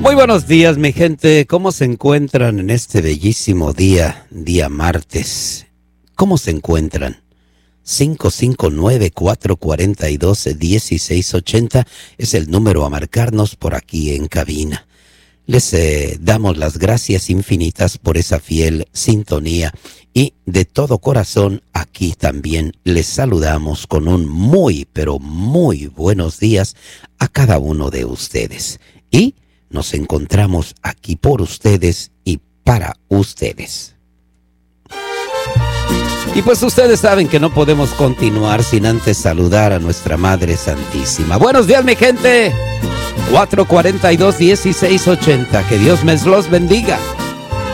Muy buenos días, mi gente. ¿Cómo se encuentran en este bellísimo día martes? ¿Cómo se encuentran? 559-442-1680 es el número a marcarnos por aquí en cabina. Les damos las gracias infinitas por esa fiel sintonía y de todo corazón aquí también les saludamos con un muy, pero muy buenos días a cada uno de ustedes. Y nos encontramos aquí por ustedes y para ustedes. Y pues ustedes saben que no podemos continuar sin antes saludar a nuestra Madre Santísima. Buenos días, mi gente. 442-1680. Que Dios me los bendiga.